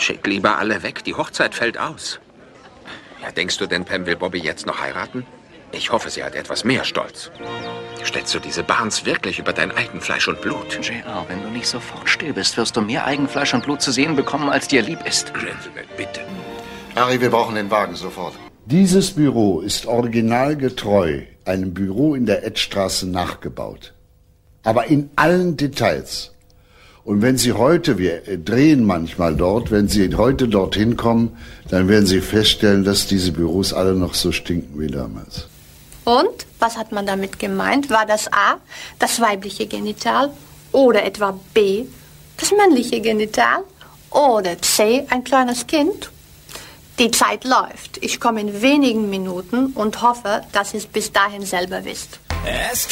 Schick lieber alle weg, die Hochzeit fällt aus. Ja, denkst du denn, Pam will Bobby jetzt noch heiraten? Ich hoffe, sie hat etwas mehr Stolz. Stellst du diese Barnes wirklich über dein Eigenfleisch und Blut? JR, wenn du nicht sofort still bist, wirst du mehr Eigenfleisch und Blut zu sehen bekommen, als dir lieb ist. Gentleman, bitte. Harry, wir brauchen den Wagen sofort. Dieses Büro ist originalgetreu einem Büro in der Edstraße nachgebaut. Aber in allen Details. Und wenn Sie heute, wir drehen manchmal dort, wenn Sie heute dorthin kommen, dann werden Sie feststellen, dass diese Büros alle noch so stinken wie damals. Und? Was hat man damit gemeint? War das A, das weibliche Genital? Oder etwa B, das männliche Genital? Oder C, ein kleines Kind? Die Zeit läuft. Ich komme in wenigen Minuten und hoffe, dass ihr es bis dahin selber wisst.